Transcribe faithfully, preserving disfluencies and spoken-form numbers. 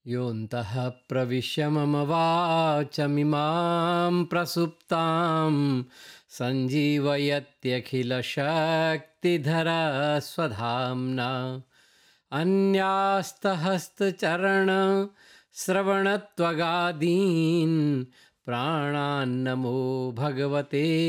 योऽन्तः प्रविश्य मम वाचमिमां प्रसुप्तां सञ्जीवयत्यखिलशक्तिधरा स्वधाम्ना अन्यास्तहस्तचरणश्रवणत्वगादीन् प्राणान्नमो भगवते